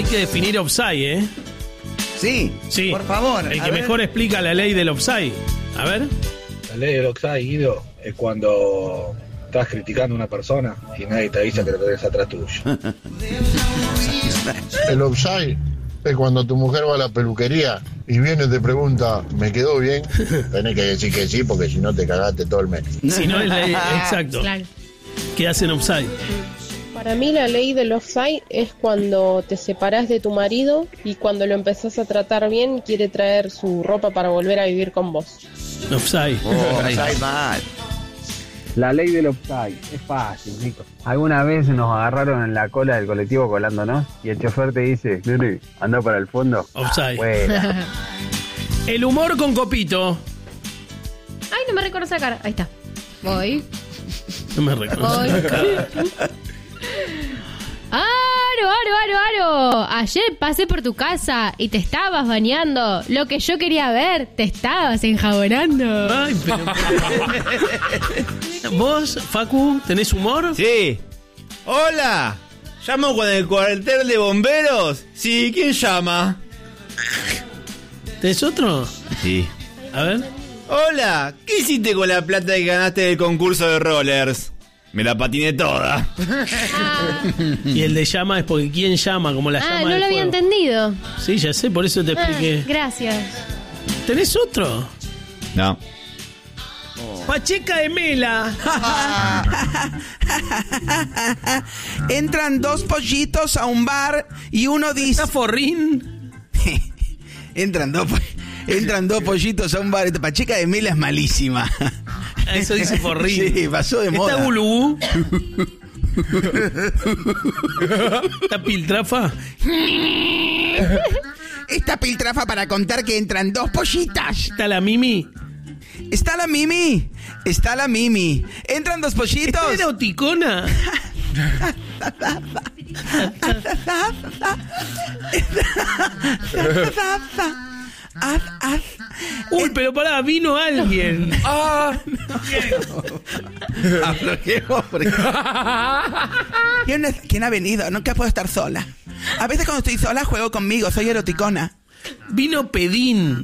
que definir offside, ¿eh? Sí, por favor. El que mejor explica la ley del offside. A ver. La ley del offside, Guido, es cuando estás criticando a una persona y nadie te avisa que lo tenés atrás tuyo. El offside es cuando tu mujer va a la peluquería y viene y te pregunta, ¿me quedó bien? Tenés que decir que sí, porque si no te cagaste todo el mes. Si no es ley, exacto. Claro. ¿Qué hacen offside? Para mí la ley del offside es cuando te separás de tu marido y cuando lo empezás a tratar bien quiere traer su ropa para volver a vivir con vos. Offside. Offside mal. La ley del offside, es fácil, Nico. Alguna vez nos agarraron en la cola del colectivo colándonos y el chofer te dice, Luli, anda para el fondo. Offside. Fuera. El humor con Copito. Ay, no me recuerdo esa cara. Ahí está. Voy. No me recuerdo. Voy. Aro. Ayer pasé por tu casa y te estabas bañando. Lo que yo quería ver, te estabas enjabonando. Ay, pero... ¿Vos, Facu, tenés humor? Sí. Hola. ¿Llamo con el cuartel de bomberos? Sí, ¿quién llama? ¿Tenés otro? Sí. A ver. Hola. ¿Qué hiciste con la plata que ganaste del concurso de rollers? Me la patiné toda. Y el de llama es porque ¿quién llama? Como la llama no del lo había fuego. entendido. Sí, ya sé, por eso te expliqué. Gracias. ¿Tenés otro? No. Pacheca de Mela. Entran dos pollitos a un bar y uno dice... ¿Está forrín? Entran dos pollitos a un bar. Esta Pacheca de Mela es malísima. Eso dice forrín. Sí, pasó de moda. ¿Está Gulubú? ¿Está Piltrafa? Esta piltrafa para contar que entran dos pollitas. ¿Está la Mimi? ¿Está la Mimi? Está la Mimi. Entran dos pollitos. ¿Está eroticona? Uy, pero pará, vino alguien. Aflojemos porque... ¿Quién ha venido? Nunca puedo estar sola. A veces cuando estoy sola juego conmigo, soy eroticona. Vino Pedín.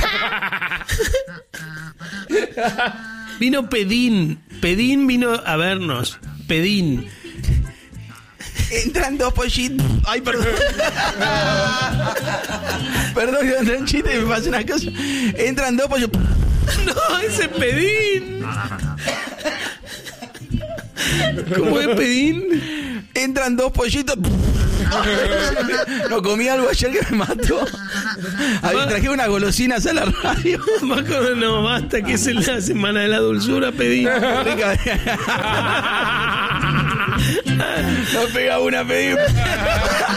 Vino Pedín. Pedín vino a vernos. Pedín. Entran dos pollitos. Ay, perdón. Perdón, que entré en chiste y me pasa una cosa. Entran dos pollitos. No, ese es Pedín. ¿Cómo es Pedín? Entran dos pollitos. No comí algo ayer que me mató. Traje unas golosinas a la radio. No, basta, que es la semana de la dulzura, Pedín. No pega una, pedí.